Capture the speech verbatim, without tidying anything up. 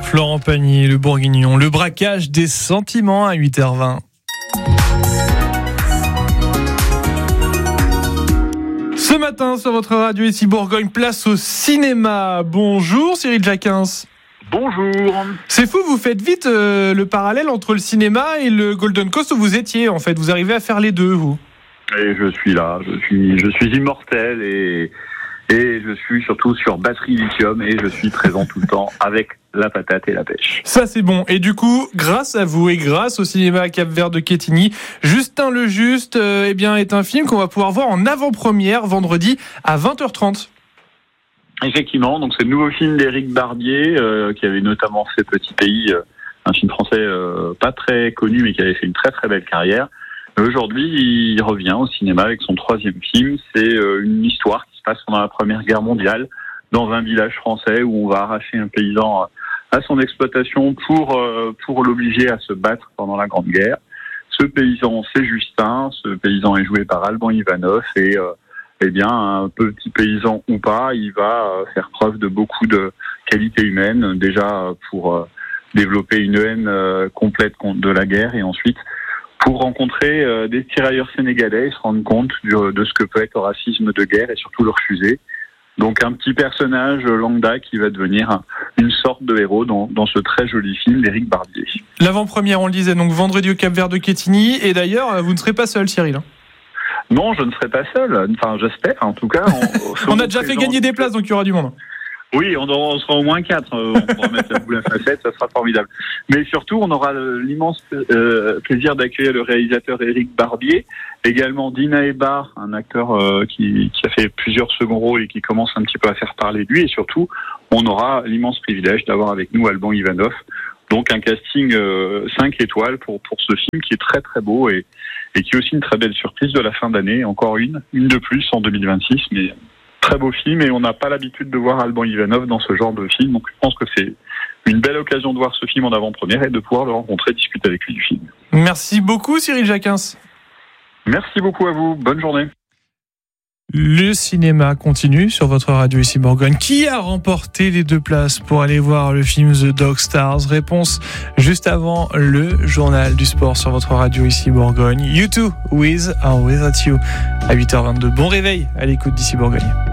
Florent Pagny, le Bourguignon, le braquage des sentiments à huit heures vingt. Ce matin, sur votre radio ici Bourgogne, place au cinéma. Bonjour Cyril Jacquins. Bonjour. C'est fou, vous faites vite euh, le parallèle entre le cinéma et le Golden Coast où vous étiez, en fait. Vous arrivez à faire les deux, vous. Et je suis là, je suis, je suis immortel et, et je suis surtout sur batterie lithium et je suis présent tout le temps avec la patate et la pêche. Ça, c'est bon. Et du coup, grâce à vous et grâce au cinéma Cap-Vert de Quetigny, Justin le Juste euh, eh bien, est un film qu'on va pouvoir voir en avant-première vendredi à vingt heures trente. Effectivement, donc c'est le nouveau film d'Éric Barbier euh, qui avait notamment fait Petit Pays, euh, un film français euh, pas très connu mais qui avait fait une très très belle carrière. Aujourd'hui, il revient au cinéma avec son troisième film. C'est euh, une histoire qui se passe pendant la Première Guerre mondiale dans un village français où on va arracher un paysan à son exploitation pour euh, pour l'obliger à se battre pendant la Grande Guerre. Ce paysan, c'est Justin. Ce paysan est joué par Alban Ivanov et euh, eh bien, un petit paysan ou pas, il va euh, faire preuve de beaucoup de qualités humaines, déjà pour euh, développer une haine euh, complète de la guerre et ensuite pour rencontrer euh, des tirailleurs sénégalais et se rendre compte du, de ce que peut être le racisme de guerre et surtout le refuser. Donc un petit personnage lambda qui va devenir une sorte de héros dans, dans ce très joli film d'Éric Barbier. L'avant-première, on le disait, donc vendredi au Cap-Vert de Quetigny. Et d'ailleurs, vous ne serez pas seul, Cyril. Non, je ne serai pas seul. Enfin, j'espère, en tout cas. On, on a déjà fait gagner des places, donc il y aura du monde. Oui, on, aura, on sera au moins quatre. On pourra mettre la boule à facettes, ça sera formidable. Mais surtout, on aura l'immense euh, plaisir d'accueillir le réalisateur Éric Barbier, également Dina Ebar, un acteur euh, qui, qui a fait plusieurs seconds rôles et qui commence un petit peu à faire parler de lui. Et surtout, on aura l'immense privilège d'avoir avec nous Alban Ivanov. Donc un casting euh, cinq étoiles pour, pour ce film qui est très très beau et, et qui est aussi une très belle surprise de la fin d'année. Encore une, une de plus en deux mille vingt-six, mais très beau film et on n'a pas l'habitude de voir Alban Ivanov dans ce genre de film. Donc je pense que c'est une belle occasion de voir ce film en avant-première et de pouvoir le rencontrer, discuter avec lui du film. Merci beaucoup Cyril Jacquins. Merci beaucoup à vous, bonne journée. Le cinéma continue sur votre radio ici Bourgogne. Qui a remporté les deux places pour aller voir le film The Dog Stars? Réponse juste avant le journal du sport sur votre radio ici Bourgogne. You too, with or without you. À huit heures vingt-deux. Bon réveil à l'écoute d'ici Bourgogne.